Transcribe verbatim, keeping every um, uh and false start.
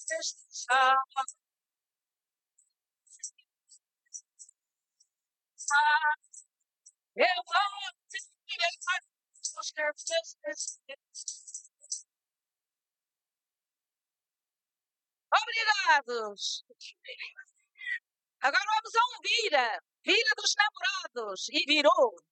Eu amo os teus. Obrigados. Agora vamos a um vira. Vira dos namorados. E virou.